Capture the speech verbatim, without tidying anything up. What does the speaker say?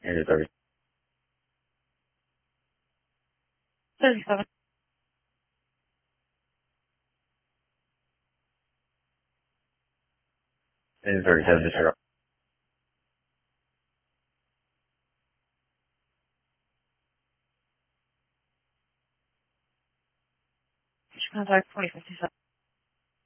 Engine service. thirty-seven. Engine thirty-seven to zero. Contact twenty fifty-seven.